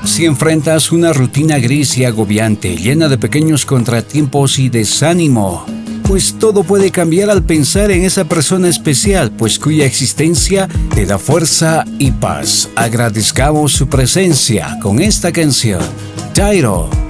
Si enfrentas una rutina gris y agobiante, llena de pequeños contratiempos y desánimo, pues todo puede cambiar al pensar en esa persona especial, pues cuya existencia te da fuerza y paz. Agradezcamos su presencia con esta canción. Tyro.